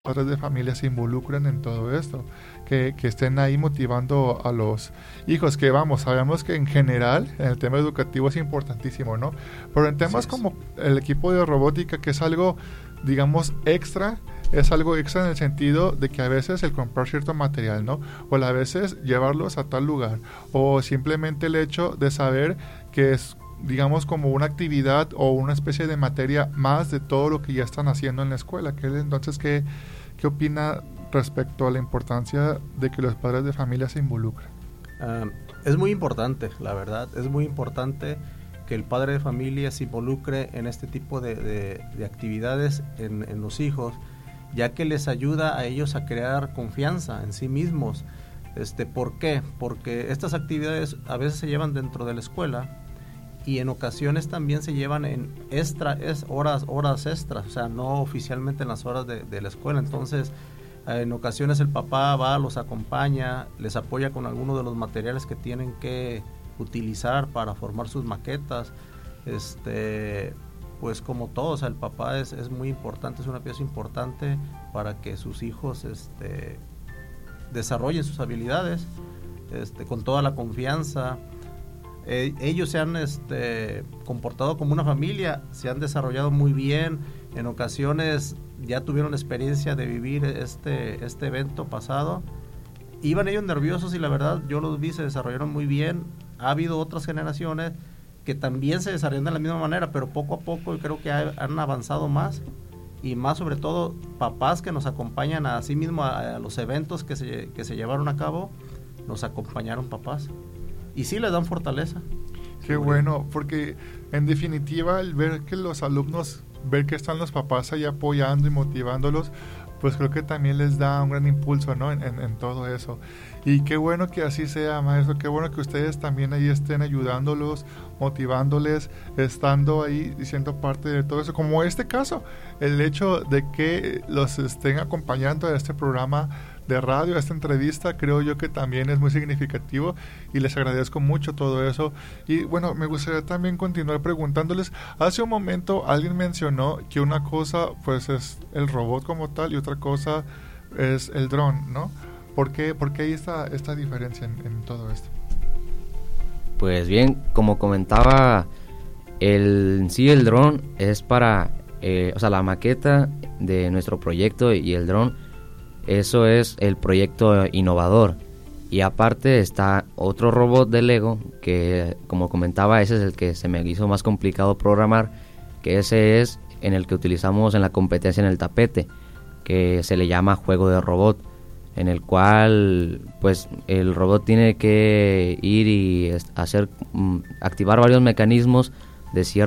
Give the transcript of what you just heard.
padres de familia se involucren en todo esto, que estén ahí motivando a los hijos, que vamos, sabemos que en general en el tema educativo es importantísimo, ¿no? Pero en temas como el equipo de robótica, que es algo, digamos, extra, es algo extra en el sentido de que a veces el comprar cierto material, ¿no? O a veces llevarlos a tal lugar, o simplemente el hecho de saber que es, digamos, como una actividad o una especie de materia más de todo lo que ya están haciendo en la escuela. Entonces, ¿qué opina respecto a la importancia de que los padres de familia se involucren? Es muy importante, la verdad, es muy importante que el padre de familia se involucre en este tipo de actividades en los hijos, ya que les ayuda a ellos a crear confianza en sí mismos. ¿Por qué? Porque estas actividades a veces se llevan dentro de la escuela, y en ocasiones también se llevan en horas extras, o sea, no oficialmente en las horas de la escuela. Entonces, en ocasiones el papá va, los acompaña, les apoya con algunos de los materiales que tienen que utilizar para formar sus maquetas. Pues como todo, o sea, el papá es muy importante, es una pieza importante para que sus hijos desarrollen sus habilidades con toda la confianza. Ellos se han comportado como una familia, se han desarrollado muy bien. En ocasiones ya tuvieron experiencia de vivir este evento pasado. Iban ellos nerviosos y la verdad yo los vi, se desarrollaron muy bien. Ha habido otras generaciones que también se desarrollan de la misma manera, pero poco a poco yo creo que han avanzado más, y más sobre todo papás que nos acompañan a sí mismo a los eventos que se llevaron a cabo. Nos acompañaron papás y sí les dan fortaleza. Qué bueno, porque en definitiva el ver que los alumnos, ver que están los papás ahí apoyando y motivándolos, pues creo que también les da un gran impulso, ¿no? En todo eso. Y qué bueno que así sea, maestro, qué bueno que ustedes también ahí estén ayudándolos, motivándoles, estando ahí, siendo parte de todo eso. Como este caso, el hecho de que los estén acompañando a este programa de radio, a esta entrevista, creo yo que también es muy significativo y les agradezco mucho todo eso. Y bueno, me gustaría también continuar preguntándoles, hace un momento alguien mencionó que una cosa pues es el robot como tal y otra cosa es el dron, ¿no? ¿Por qué hay esta diferencia en todo esto? Pues bien, como comentaba, el dron es para, la maqueta de nuestro proyecto y el dron, eso es el proyecto innovador. Y aparte está otro robot de Lego que, como comentaba, ese es el que se me hizo más complicado programar, que ese es en el que utilizamos en la competencia en el tapete, que se le llama juego de robot, en el cual pues el robot tiene que ir y activar varios mecanismos de cierta